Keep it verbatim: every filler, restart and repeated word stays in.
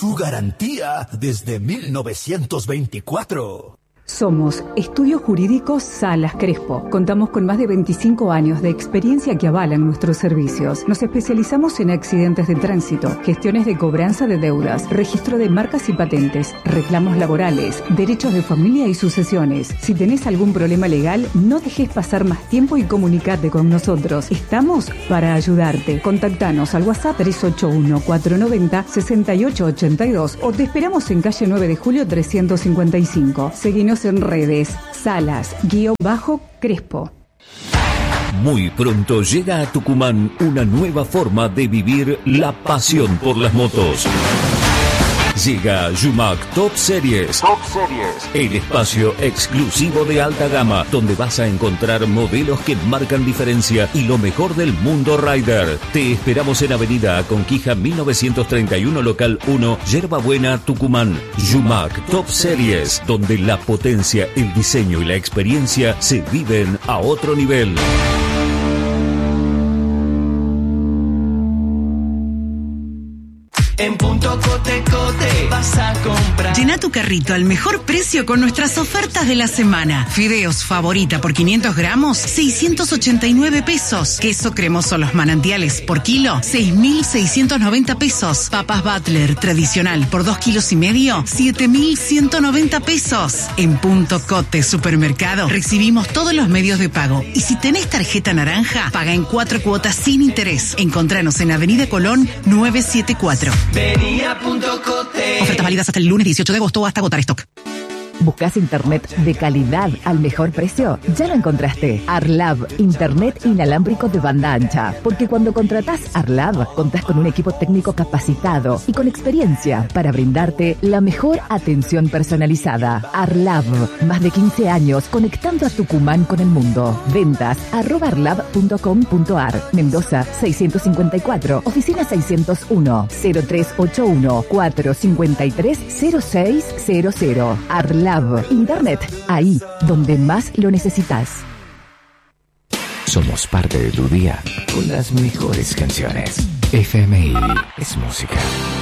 su garantía desde mil novecientos veinticuatro. Somos Estudio Jurídico Salas Crespo. Contamos con más de veinticinco años de experiencia que avalan nuestros servicios. Nos especializamos en accidentes de tránsito, gestiones de cobranza de deudas, registro de marcas y patentes, reclamos laborales, derechos de familia y sucesiones. Si tenés algún problema legal, no dejes pasar más tiempo y comunicate con nosotros. Estamos para ayudarte. Contactanos al WhatsApp tres ocho uno, cuatro nueve cero, seis ocho ocho dos o te esperamos en calle nueve de julio trescientos cincuenta y cinco. Seguinos en redes, Salas, guión bajo, Crespo. Muy pronto llega a Tucumán una nueva forma de vivir la pasión por las motos. Llega Yumac Top Series. Top Series. El espacio exclusivo de alta gama, donde vas a encontrar modelos que marcan diferencia y lo mejor del mundo rider. Te esperamos en Avenida Conquija mil novecientos treinta y uno, local uno, Yerba Buena, Tucumán. Yumac Top Series, donde la potencia, el diseño y la experiencia se viven a otro nivel. En Punto Cote Cote vas a comprar. Llena tu carrito al mejor precio con nuestras ofertas de la semana. Fideos Favorita por quinientos gramos, seiscientos ochenta y nueve pesos. Queso cremoso Los Manantiales por kilo, seis mil seiscientos noventa pesos. Papas Butler tradicional por dos kilos y medio, siete mil ciento noventa pesos. En Punto Cote Supermercado recibimos todos los medios de pago. Y si tenés tarjeta naranja, paga en cuatro cuotas sin interés. Encontranos en Avenida Colón novecientos setenta y cuatro. Vení a Punto Cote. Ofertas válidas hasta el lunes dieciocho de agosto o hasta agotar stock. ¿Buscas internet de calidad al mejor precio? Ya lo encontraste. Arlab, internet inalámbrico de banda ancha. Porque cuando contratás Arlab, contás con un equipo técnico capacitado y con experiencia para brindarte la mejor atención personalizada. Arlab, más de quince años conectando a Tucumán con el mundo. Ventas arroba arlab punto com punto ar. Mendoza seiscientos cincuenta y cuatro, oficina seiscientos uno, cero tres ocho uno, cuatro cinco tres, cero seis cero cero. Arlab. Internet, ahí donde más lo necesitas. Somos parte de tu día con las mejores canciones. F M I es música.